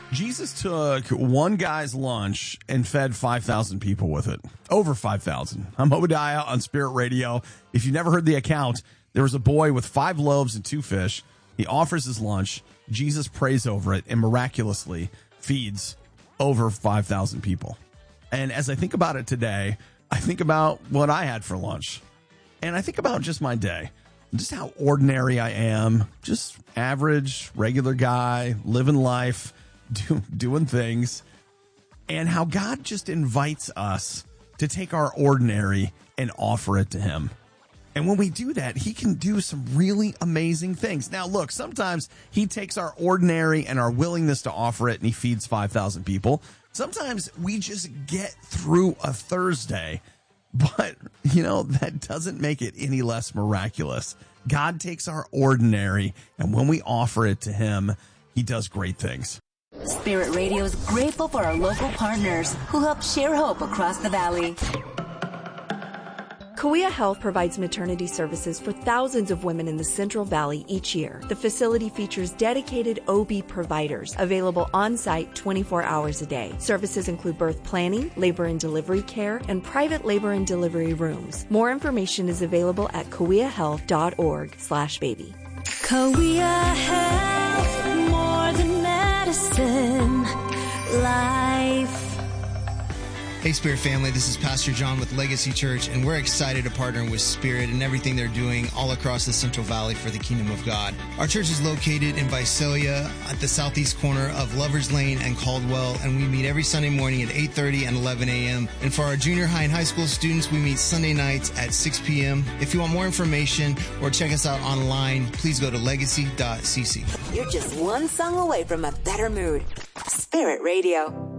Jesus took one guy's lunch and fed 5,000 people with it. Over 5,000. I'm Obadiah on Spirit Radio. If you never heard the account, there was a boy with 5 loaves and 2 fish. He offers his lunch. Jesus prays over it and miraculously feeds over 5,000 people. And as I think about it today, I think about what I had for lunch. And I think about just my day, just how ordinary I am, just average, regular guy, living life, doing things, and how God just invites us to take our ordinary and offer it to him. And when we do that, he can do some really amazing things. Now, look, sometimes he takes our ordinary and our willingness to offer it and he feeds 5,000 people. Sometimes we just get through a Thursday, but, that doesn't make it any less miraculous. God takes our ordinary, and when we offer it to him, he does great things. Spirit Radio is grateful for our local partners who help share hope across the valley. Kauai Health provides maternity services for thousands of women in the Central Valley each year. The facility features dedicated OB providers available on-site 24 hours a day. Services include birth planning, labor and delivery care, and private labor and delivery rooms. More information is available at kauaihealth.org/baby. Kauai Health, more than medicine, life. Hey, Spirit family, this is Pastor John with Legacy Church, and we're excited to partner with Spirit and everything they're doing all across the Central Valley for the Kingdom of God. Our church is located in Visalia at the southeast corner of Lovers Lane and Caldwell, and we meet every Sunday morning at 8:30 and 11 a.m. And for our junior high and high school students, we meet Sunday nights at 6 p.m. If you want more information or check us out online, please go to legacy.cc. You're just one song away from a better mood. Spirit Radio.